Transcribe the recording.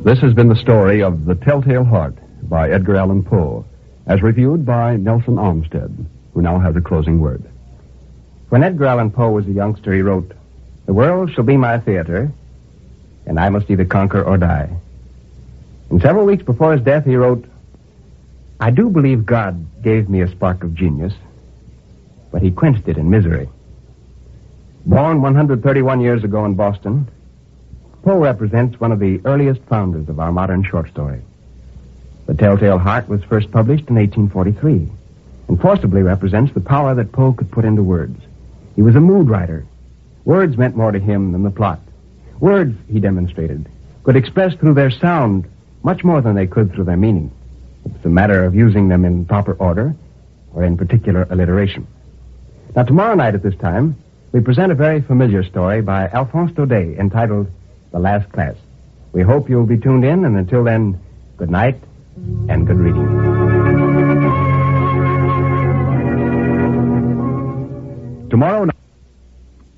This has been the story of The Telltale Heart by Edgar Allan Poe, as reviewed by Nelson Armstead, who now has a closing word. When Edgar Allan Poe was a youngster, he wrote, "The world shall be my theater, and I must either conquer or die." And several weeks before his death, he wrote, "I do believe God gave me a spark of genius, but he quenched it in misery." Born 131 years ago in Boston, Poe represents one of the earliest founders of our modern short story. The Telltale Heart was first published in 1843 and forcibly represents the power that Poe could put into words. He was a mood writer. Words meant more to him than the plot. Words, he demonstrated, could express through their sound much more than they could through their meaning. It's a matter of using them in proper order or in particular alliteration. Now, tomorrow night at this time, we present a very familiar story by Alphonse Daudet entitled The Last Class. We hope you'll be tuned in, and until then, good night and good reading. Tomorrow night.